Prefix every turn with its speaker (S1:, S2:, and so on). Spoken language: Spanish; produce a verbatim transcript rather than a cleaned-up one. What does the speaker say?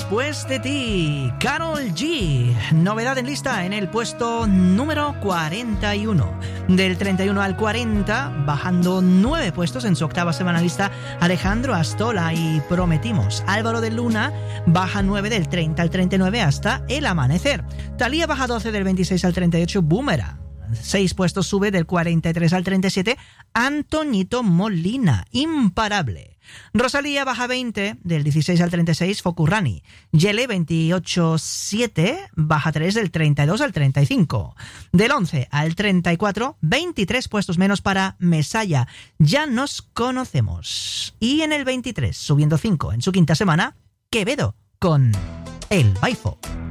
S1: Después de ti, Karol G. Novedad en lista en el puesto número cuarenta y uno. Del treinta y uno al cuarenta, bajando nueve puestos en su octava semana lista, Alejandro Astola y Prometimos. Álvaro de Luna baja nueve del treinta al treinta y nueve hasta El Amanecer. Thalía baja doce del veintiséis al treinta y ocho, Boomerang. Seis puestos sube del cuarenta y tres al treinta y siete, Antoñito Molina, Imparable. Rosalía baja veinte, del dieciséis al treinta y seis, Focurrani. Yele veintiocho siete, baja tres del treinta y dos al treinta y cinco. Del once al treinta y cuatro, veintitrés puestos menos para Mesaya, Ya nos conocemos. Y en el veintitrés, subiendo cinco en su quinta semana, Quevedo con El Baifo.